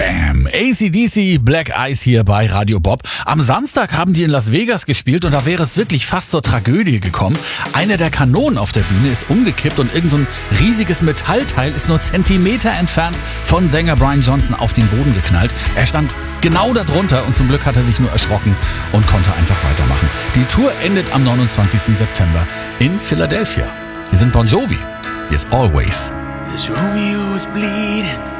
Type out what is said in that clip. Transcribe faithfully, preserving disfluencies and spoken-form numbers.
Bam! A C D C Black Eyes hier bei Radio Bob. Am Samstag haben die in Las Vegas gespielt und da wäre es wirklich fast zur Tragödie gekommen. Eine der Kanonen auf der Bühne ist umgekippt und irgend so ein riesiges Metallteil ist nur Zentimeter entfernt von Sänger Brian Johnson auf den Boden geknallt. Er stand genau darunter und zum Glück hat er sich nur erschrocken und konnte einfach weitermachen. Die Tour endet am neunundzwanzigsten September in Philadelphia. Hier sind Bon Jovi. Hier ist Always. This Romeo is bleeding.